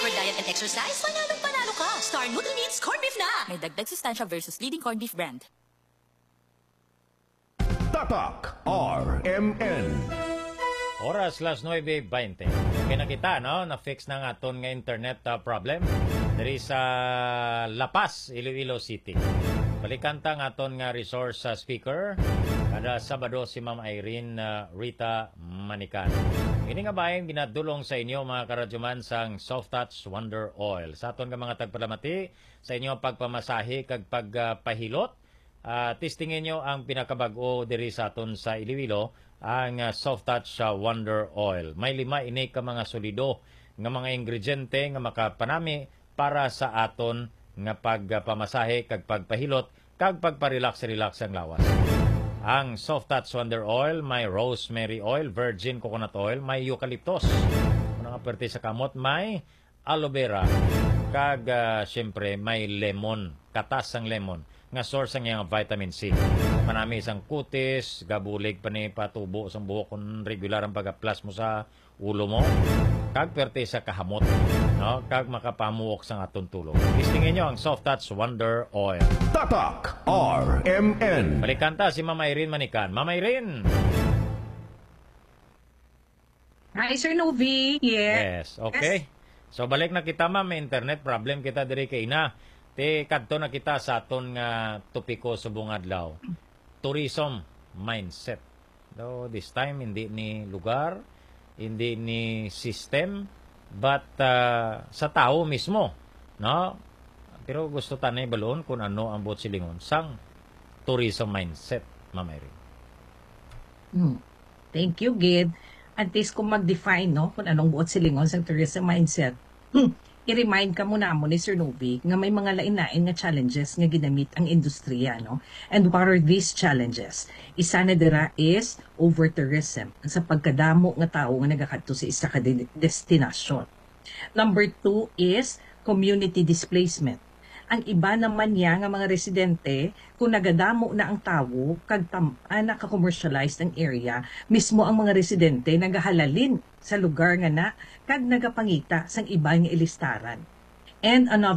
proper diet and exercise, panalo ka. Star Nutri-Needs Corned Beef na. May dagdag sustansya versus leading corned beef brand. Tatak RMN. Oras las 9:20. Kinakita, no? Na-fix na nga aton nga internet problem. Dari sa La Paz, Iloilo City. Balikanta nga aton nga resource speaker. Kada Sabado si Ma'am Irene Rita Manican. Ini nga ba yung ginadulong sa inyo mga karadyoman sang Soft Touch Wonder Oil. Sa aton nga mga tagpalamati, sa inyo pagpamasahe kag pagpahilot. Testingin nyo ang pinakabago diri sa aton sa Iloilo, ang Soft Touch Wonder Oil. May 5 ini ka mga solido nga mga ingrediente nga makapanami para sa aton nga pagpamasahe kag pagpahilot kag pagparelax-relax ang lawas. Ang Soft Touch Wonder Oil may rosemary oil, virgin coconut oil, may eucalyptus. Kung nga pwerte sa kamot, may aloe vera kag syempre may lemon, katas ang lemon nga source ang iyang vitamin C. Manami isang kutis, gabulig pa ni patubo sa buhok kung regular ang pag-aplas mo sa ulo mo. Kag perte sa kahamot, no? Kag makapamuok sa atong tulog. Istingin nyo ang Soft Touch Wonder Oil. Tatak RMN. Balikanta si Mama Irene Manican. Mama Irene! Hi, Sir Novi. Yes, okay. So balik na kita ma'am, may internet problem kita diri kay ina. Te kadto na kita sa aton nga topiko subong adlaw. Tourism mindset. So this time hindi ni lugar, hindi ni system, but sa tao mismo, no? Pero gusto tanay balon kung ano ang buot silingon sang tourism mindset, Ma'am Irene. Thank you, Gid. Antes kung mag-define, no, kung anong buot silingon sang tourism mindset. I-remind ka muna mo ni Sir Novi nga may mga lain-lain nga challenges nga ginamit ang industriya, no? And what are these challenges? Isa na dira is over-tourism, sa pagkadamo nga tao nga nagakadto sa isa ka destinasyon. Number 2 is community displacement. Ang iba naman niya nga mga residente, kung nagadamo na ang tao, kag naka-commercialized ang area, mismo ang mga residente nagahalalin sa lugar nga na, kag nagapangita sang iba nga ilistaran. And another